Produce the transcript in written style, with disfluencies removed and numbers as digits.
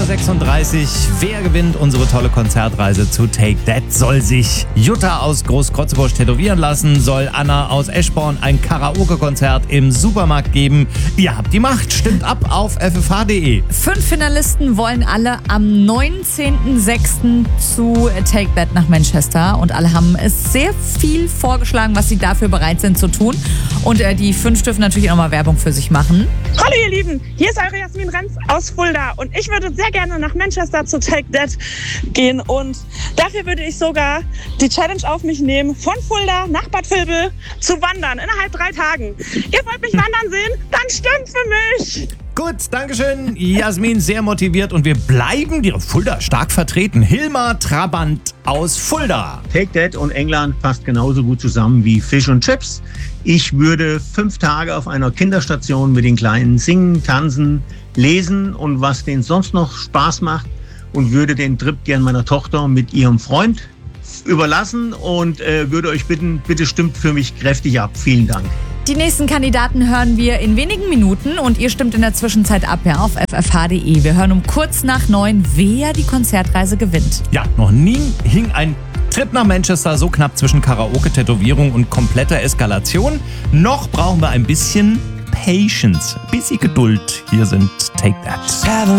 9:36 Uhr. Wer gewinnt unsere tolle Konzertreise zu Take That? Soll sich Jutta aus Großkrotzebusch tätowieren lassen? Soll Anna aus Eschborn ein Karaoke-Konzert im Supermarkt geben? Ihr habt die Macht. Stimmt ab auf ffh.de. 5 Finalisten wollen alle am 19.06. zu Take That nach Manchester. Und alle haben es sehr viel vorgeschlagen, was sie dafür bereit sind zu tun. Und die 5 dürfen natürlich auch mal Werbung für sich machen. Hallo ihr Lieben, hier ist eure Jasmin Renz aus Fulda und ich würde sehr gerne nach Manchester zu Take That gehen und dafür würde ich sogar die Challenge auf mich nehmen, von Fulda nach Bad Vilbel zu wandern innerhalb 3 Tagen. Ihr wollt mich wandern sehen? Dann stimmt für mich! Gut, Dankeschön. Jasmin, sehr motiviert und wir bleiben die Fulda stark vertreten. Hilmar Trabant aus Fulda. Take That und England passt genauso gut zusammen wie Fish und Chips. Ich würde 5 Tage auf einer Kinderstation mit den Kleinen singen, tanzen, lesen und was denen sonst noch Spaß macht und würde den Trip gern meiner Tochter mit ihrem Freund überlassen und würde euch bitten, bitte stimmt für mich kräftig ab. Vielen Dank. Die nächsten Kandidaten hören wir in wenigen Minuten und ihr stimmt in der Zwischenzeit ab, ja, auf ffh.de. Wir hören um kurz nach 9, wer die Konzertreise gewinnt. Ja, noch nie hing ein Trip nach Manchester so knapp zwischen Karaoke, Tätowierung und kompletter Eskalation. Noch brauchen wir ein bisschen Patience, bisschen Geduld. Hier sind Take That.